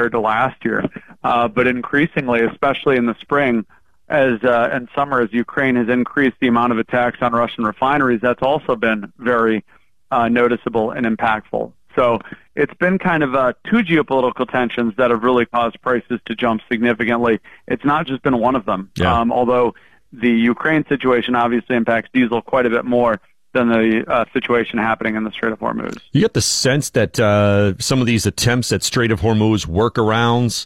compared to last year. But increasingly, especially in the spring, and summer, as Ukraine has increased the amount of attacks on Russian refineries, that's also been very noticeable and impactful. So it's been kind of two geopolitical tensions that have really caused prices to jump significantly. It's not just been one of them, although the Ukraine situation obviously impacts diesel quite a bit more than the situation happening in the Strait of Hormuz. You get the sense that some of these attempts at Strait of Hormuz workarounds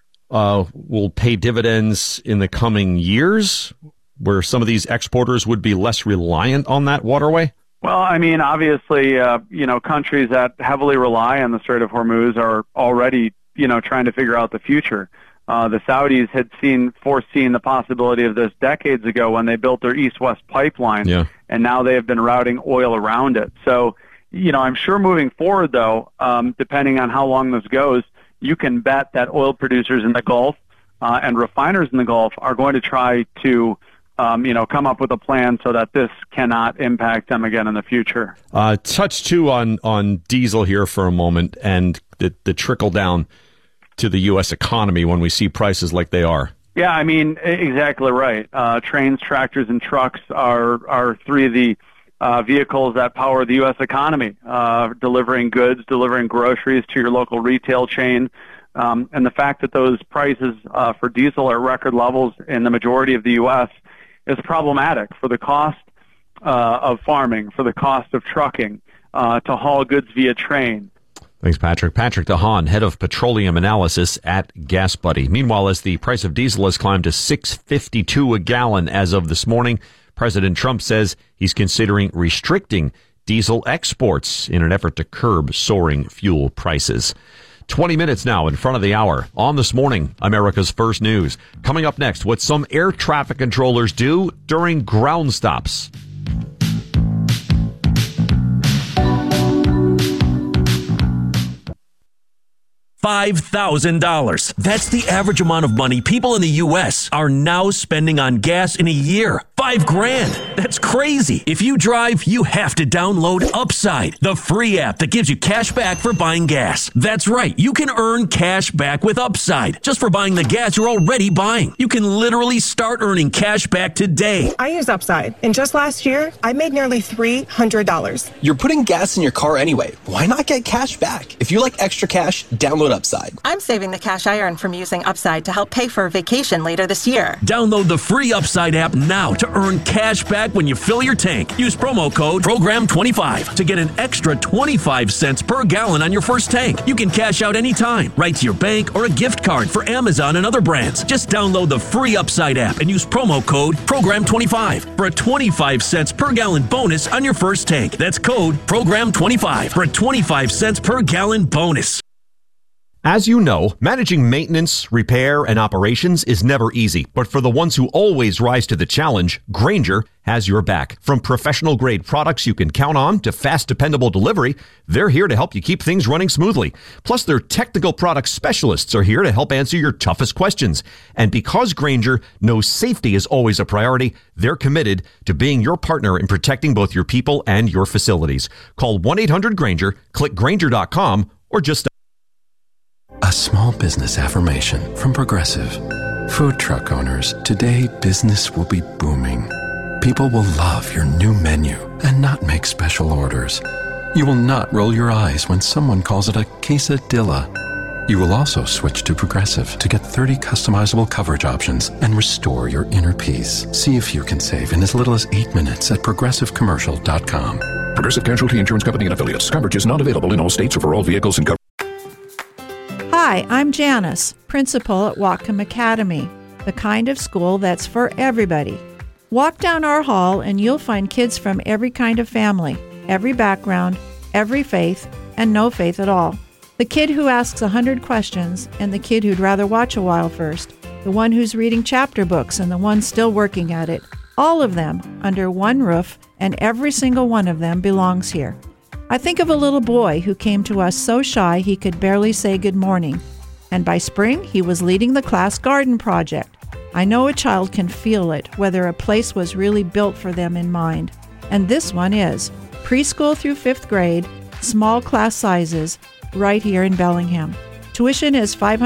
will pay dividends in the coming years, where some of these exporters would be less reliant on that waterway? Well, I mean, obviously, countries that heavily rely on the Strait of Hormuz are already, trying to figure out the future. The Saudis had foreseen the possibility of this decades ago when they built their east-west pipeline, and now they have been routing oil around it. So, I'm sure moving forward, though, depending on how long this goes, you can bet that oil producers in the Gulf and refiners in the Gulf are going to try to come up with a plan so that this cannot impact them again in the future. Touch too on diesel here for a moment and the trickle down to the U.S. economy when we see prices like they are. Yeah, I mean, exactly right. Trains, tractors, and trucks are three of the vehicles that power the U.S. economy, delivering goods, delivering groceries to your local retail chain. And the fact that those prices for diesel are at record levels in the majority of the U.S. is problematic for the cost of farming, for the cost of trucking, to haul goods via train. Thanks, Patrick. Patrick DeHaan, head of petroleum analysis at GasBuddy. Meanwhile, as the price of diesel has climbed to $6.52 a gallon as of this morning, President Trump says he's considering restricting diesel exports in an effort to curb soaring fuel prices. 20 minutes now in front of the hour. On This Morning, America's First News. Coming up next, what some air traffic controllers do during ground stops. $5,000. That's the average amount of money people in the U.S. are now spending on gas in a year. $5,000. That's crazy. If you drive, you have to download Upside, the free app that gives you cash back for buying gas. That's right. You can earn cash back with Upside just for buying the gas you're already buying. You can literally start earning cash back today. I use Upside, and just last year, I made nearly $300. You're putting gas in your car anyway. Why not get cash back? If you like extra cash, download Upside. I'm saving the cash I earn from using Upside to help pay for a vacation later this year. Download the free Upside app now to earn cash back when you fill your tank. Use promo code PROGRAM25 to get an extra 25 cents per gallon on your first tank. You can cash out anytime, right to your bank or a gift card for Amazon and other brands. Just download the free Upside app and use promo code PROGRAM25 for a 25 cents per gallon bonus on your first tank. That's code PROGRAM25 for a 25 cents per gallon bonus. As you know, managing maintenance, repair, and operations is never easy. But for the ones who always rise to the challenge, Grainger has your back. From professional-grade products you can count on to fast, dependable delivery, they're here to help you keep things running smoothly. Plus, their technical product specialists are here to help answer your toughest questions. And because Grainger knows safety is always a priority, they're committed to being your partner in protecting both your people and your facilities. Call 1-800-GRAINGER, click Grainger.com, or just a small business affirmation from Progressive. Food truck owners, today business will be booming. People will love your new menu and not make special orders. You will not roll your eyes when someone calls it a quesadilla. You will also switch to Progressive to get 30 customizable coverage options and restore your inner peace. See if you can save in as little as 8 minutes at progressivecommercial.com. Progressive Casualty Insurance Company and Affiliates. Coverage is not available in all states or for all vehicles and coverage. Hi, I'm Janice, principal at Whatcom Academy, the kind of school that's for everybody. Walk down our hall and you'll find kids from every kind of family, every background, every faith, and no faith at all. The kid who asks 100 questions and the kid who'd rather watch a while first, the one who's reading chapter books and the one still working at it, all of them under one roof, and every single one of them belongs here. I think of a little boy who came to us so shy he could barely say good morning. And by spring, he was leading the class garden project. I know a child can feel it, whether a place was really built for them in mind. And this one is. Preschool through 5th grade, small class sizes, right here in Bellingham. Tuition is $500